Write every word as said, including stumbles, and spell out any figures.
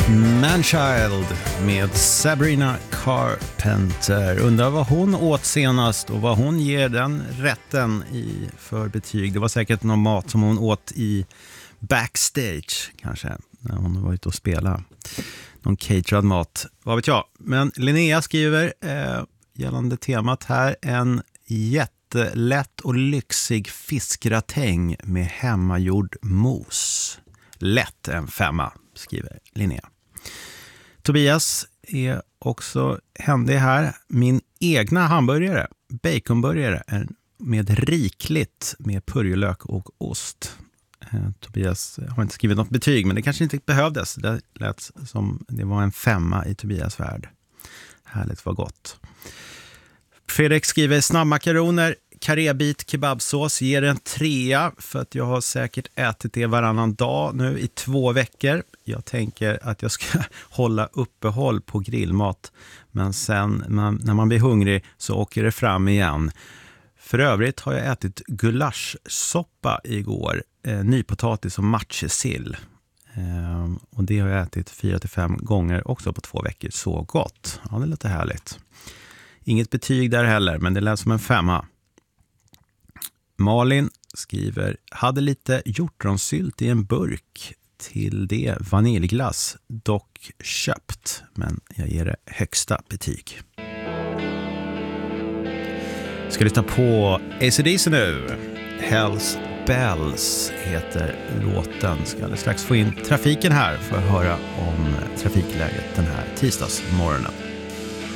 Manchild med Sabrina Carpenter. Undrar vad hon åt senast och vad hon ger den rätten i för betyg. Det var säkert någon mat som hon åt i backstage kanske när hon var ute och spelade. Någon caterad mat, vad vet jag. Men Linnea skriver eh, gällande temat här en jättelätt och lyxig fiskgratäng med hemmagjord mos. Lätt en femma, skriver Linnea. Tobias är också händig här. Min egna hamburgare, baconburgare med rikligt med purjolök och ost. Eh, Tobias har inte skrivit något betyg, men det kanske inte behövdes. Det lät som det var en femma i Tobias värld. Härligt, vad gott. Fredrik skriver snabbmakaroner, karébit, kebabsås, ger en trea för att jag har säkert ätit det varannan dag nu i två veckor. Jag tänker att jag ska hålla uppehåll på grillmat, men sen man, när man blir hungrig så åker det fram igen. För övrigt har jag ätit gulaschsoppa igår, eh, nypotatis och matjessill. Eh, och det har jag ätit fyra till fem gånger också på två veckor. Så gott. Ja, det är lite härligt. Inget betyg där heller, men det lät som en femma. Malin skriver, hade lite hjortronsylt i en burk, till det vaniljglass, dock köpt, men jag ger det högsta betyg. Ska lyssna på A C D C nu. Hells Bells heter låten. Ska alldeles strax få in trafiken här för att höra om trafikläget den här tisdagsmorgonen.